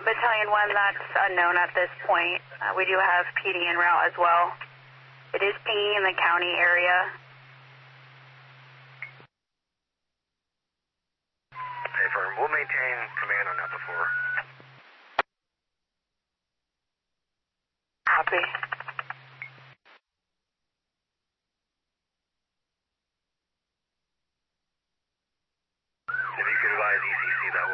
Battalion 1, that's unknown at this point. We do have PD en route as well. It is pinging in the county area. Affirm. We'll maintain command on that before. Copy.